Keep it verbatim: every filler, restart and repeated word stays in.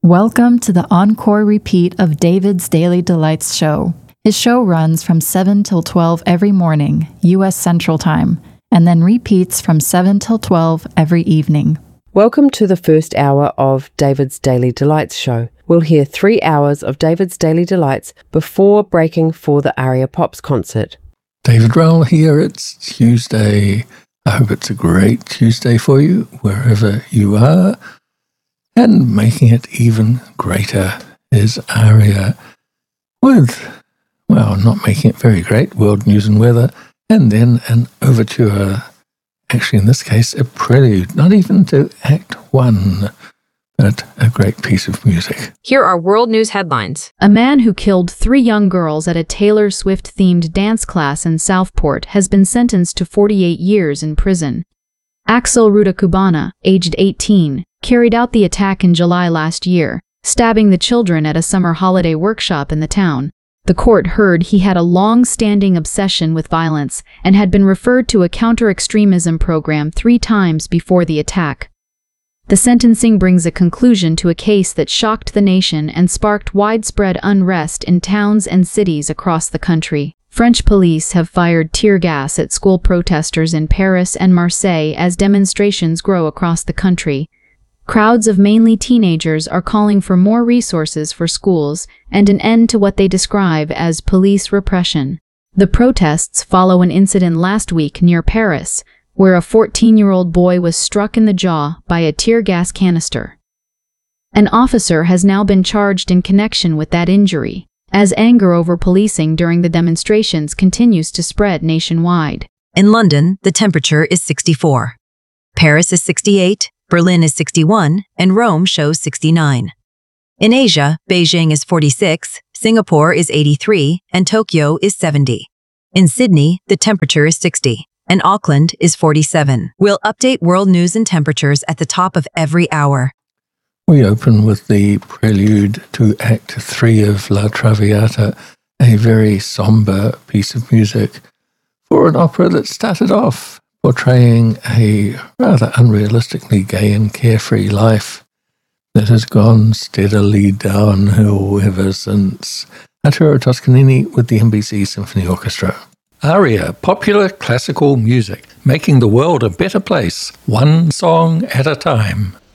Welcome to the encore repeat of David's Daily Delights show. His show runs from seven till twelve every morning, U S Central Time, and then repeats from seven till twelve every evening. Welcome to the first hour of David's Daily Delights show. We'll hear three hours of David's Daily Delights before breaking for the Aria Pops concert. David Rowell here. It's Tuesday. I hope it's a great Tuesday for you, wherever you are. And making it even greater is Aria with, well, not making it very great, world news and weather, and then an overture, actually in this case a prelude, not even to Act One, but a great piece of music. Here are world news headlines. A man who killed three young girls at a Taylor Swift-themed dance class in Southport has been sentenced to forty-eight years in prison. Axel Rudakubana, aged eighteen, carried out the attack in July last year, stabbing the children at a summer holiday workshop in the town. The court heard he had a long-standing obsession with violence and had been referred to a counter-extremism program three times before the attack. The sentencing brings a conclusion to a case that shocked the nation and sparked widespread unrest in towns and cities across the country. French police have fired tear gas at school protesters in Paris and Marseille as demonstrations grow across the country. Crowds of mainly teenagers are calling for more resources for schools and an end to what they describe as police repression. The protests follow an incident last week near Paris, where a fourteen-year-old boy was struck in the jaw by a tear gas canister. An officer has now been charged in connection with that injury, as anger over policing during the demonstrations continues to spread nationwide. In London, the temperature is sixty-four. Paris is sixty-eight, Berlin is sixty-one, and Rome shows sixty-nine. In Asia, Beijing is forty-six, Singapore is eighty-three, and Tokyo is seventy. In Sydney, the temperature is sixty, and Auckland is forty-seven. We'll update world news and temperatures at the top of every hour. We open with the prelude to Act Three of La Traviata, a very somber piece of music for an opera that started off portraying a rather unrealistically gay and carefree life that has gone steadily downhill ever since. Arturo Toscanini with the N B C Symphony Orchestra. Aria, popular classical music, making the world a better place, one song at a time.